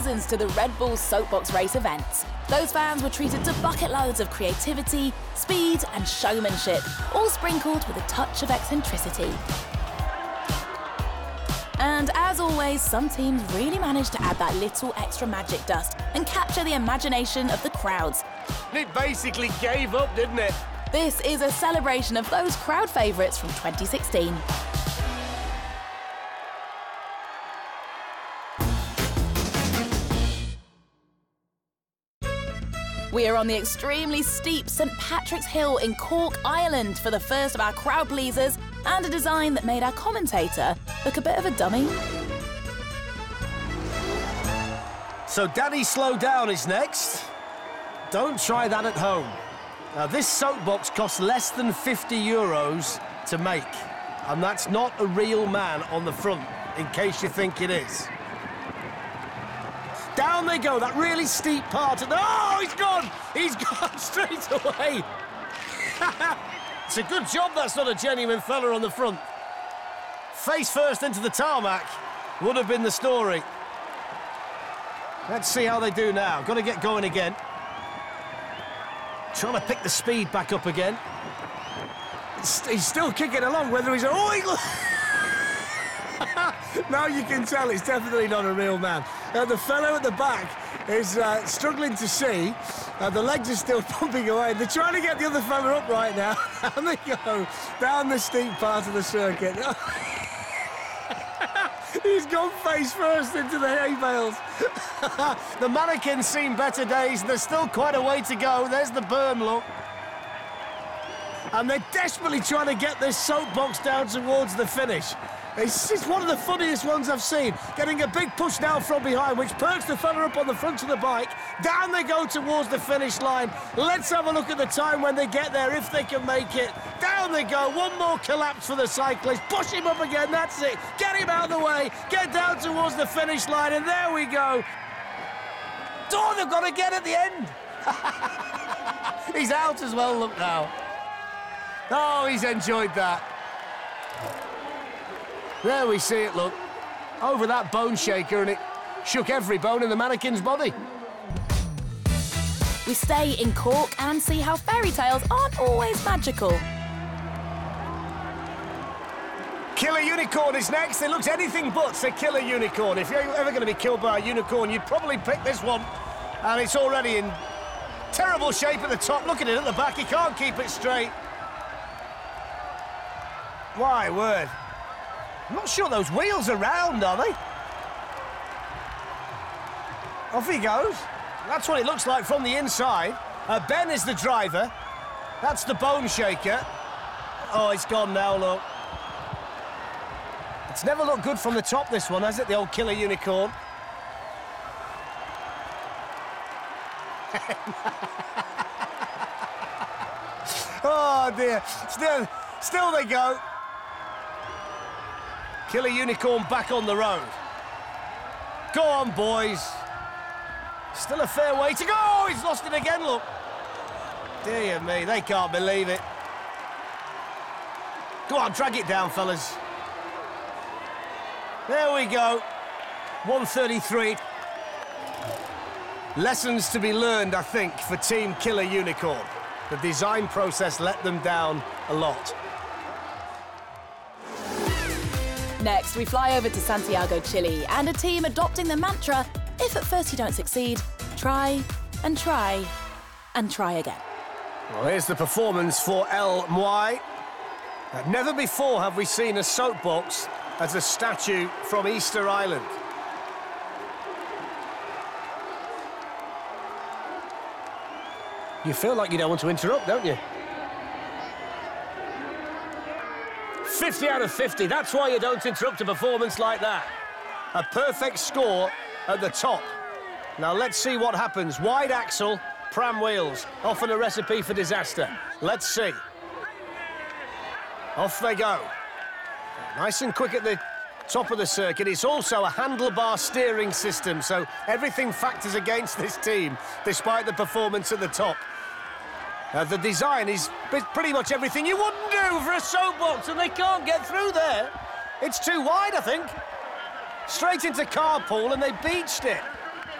thousands to the Red Bull Soapbox Race events. Those fans were treated to bucket loads of creativity, speed and showmanship, all sprinkled with a touch of eccentricity. And as always, some teams really managed to add that little extra magic dust and capture the imagination of the crowds. It basically gave up, didn't it? This is a celebration of those crowd favourites from 2016. We are on the extremely steep St Patrick's Hill in Cork, Ireland for the first of our crowd pleasers and a design that made our commentator look a bit of a dummy. So Daddy Slow Down is next. Don't try that at home. Now this soapbox costs less than €50 to make, and that's not a real man on the front, in case you think it is. Down they go, that really steep part. And oh, he's gone! He's gone straight away. It's a good job that's not a genuine fella on the front. Face first into the tarmac would have been the story. Let's see how they do now. Got to get going again. Trying to pick the speed back up again. He's still kicking along, whether he's... Oh, he... Now you can tell it's definitely not a real man. The fellow at the back is struggling to see. The legs are still pumping away. They're trying to get the other fella up right now. And they go down the steep part of the circuit. He's gone face first into the hay bales. The mannequin's seen better days. There's still quite a way to go. There's the berm, look. And they're desperately trying to get this soapbox down towards the finish. It's one of the funniest ones I've seen. Getting a big push now from behind, which perks the fella up on the front of the bike. Down they go towards the finish line. Let's have a look at the time when they get there, if they can make it. Down they go. One more collapse for the cyclist. Push him up again, that's it. Get him out of the way. Get down towards the finish line, and there we go. Oh, they've got to get at the end. He's out as well, look now. Oh, he's enjoyed that. There we see it, look. Over that bone shaker, and it shook every bone in the mannequin's body. We stay in Cork and see how fairy tales aren't always magical. Killer Unicorn is next. It looks anything but a killer unicorn. If you're ever going to be killed by a unicorn, you'd probably pick this one. And it's already in terrible shape at the top. Look at it at the back. He can't keep it straight. My word. I'm not sure those wheels are round, are they? Off he goes. That's what it looks like from the inside. Ben is the driver. That's the bone shaker. Oh, it's gone now, look. It's never looked good from the top, this one, has it? The old killer unicorn. Oh, dear. Still they go. Killer Unicorn back on the road. Go on, boys. Still a fair way to go. Oh, he's lost it again, look. Dear me, they can't believe it. Go on, drag it down, fellas. There we go. 1:33. Lessons to be learned, I think, for Team Killer Unicorn. The design process let them down a lot. Next, we fly over to Santiago, Chile, and a team adopting the mantra, if at first you don't succeed, try and try and try again. Well, here's the performance for El Muay. Never before have we seen a soapbox as a statue from Easter Island. You feel like you don't want to interrupt, don't you? 50 out of 50, that's why you don't interrupt a performance like that. A perfect score at the top. Now let's see what happens. Wide axle, pram wheels, often a recipe for disaster. Let's see. Off they go. Nice and quick at the top of the circuit. It's also a handlebar steering system, so everything factors against this team, despite the performance at the top. The design is pretty much everything you wouldn't do for a soapbox, and they can't get through there. It's too wide, I think. Straight into carpool, and they beached it.